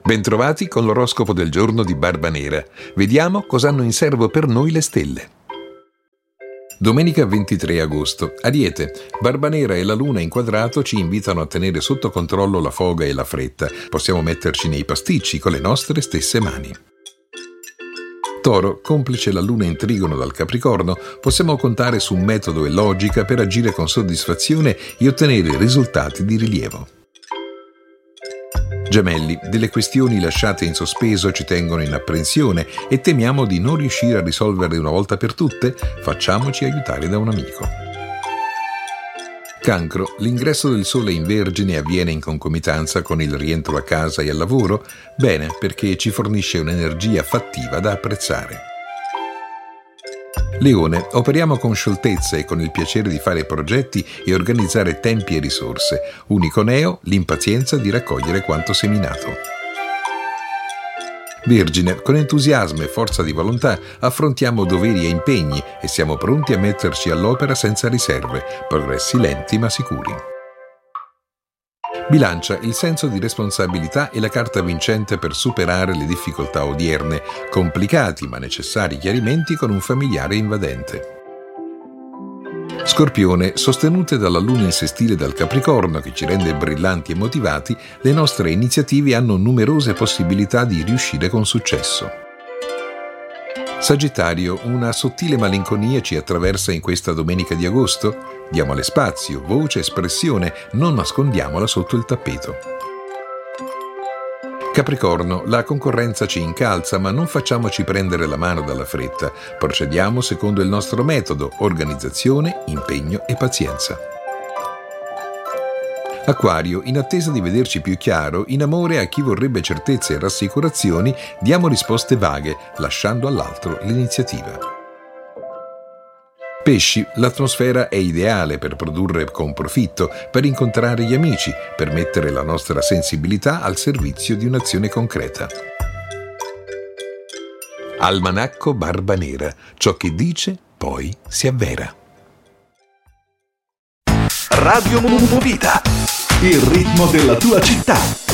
Bentrovati con l'oroscopo del giorno di Barbanera. Vediamo cosa hanno in serbo per noi le stelle. Domenica 23 agosto. Ariete. Barbanera e la luna in quadrato ci invitano a tenere sotto controllo la foga e la fretta. Possiamo metterci nei pasticci con le nostre stesse mani. Toro. Complice la luna in trigono dal Capricorno, possiamo contare su un metodo e logica per agire con soddisfazione e ottenere risultati di rilievo. Gemelli, delle questioni lasciate in sospeso ci tengono in apprensione e temiamo di non riuscire a risolverle una volta per tutte, facciamoci aiutare da un amico. Cancro, l'ingresso del Sole in Vergine avviene in concomitanza con il rientro a casa e al lavoro, bene perché ci fornisce un'energia fattiva da apprezzare. Leone, operiamo con scioltezza e con il piacere di fare progetti e organizzare tempi e risorse. Unico neo, l'impazienza di raccogliere quanto seminato. Vergine, con entusiasmo e forza di volontà affrontiamo doveri e impegni e siamo pronti a metterci all'opera senza riserve, progressi lenti ma sicuri. Bilancia, il senso di responsabilità è la carta vincente per superare le difficoltà odierne, complicati ma necessari chiarimenti con un familiare invadente. Scorpione, sostenute dalla luna in sestile dal Capricorno che ci rende brillanti e motivati, le nostre iniziative hanno numerose possibilità di riuscire con successo. Sagittario, una sottile malinconia ci attraversa in questa domenica di agosto. Diamole spazio, voce, espressione, non nascondiamola sotto il tappeto. Capricorno, la concorrenza ci incalza, ma non facciamoci prendere la mano dalla fretta. Procediamo secondo il nostro metodo: organizzazione, impegno e pazienza. Acquario, in attesa di vederci più chiaro, in amore a chi vorrebbe certezze e rassicurazioni, diamo risposte vaghe, lasciando all'altro l'iniziativa. Pesci, l'atmosfera è ideale per produrre con profitto, per incontrare gli amici, per mettere la nostra sensibilità al servizio di un'azione concreta. Almanacco Barbanera, ciò che dice poi si avvera. Radio Movida, il ritmo della tua città.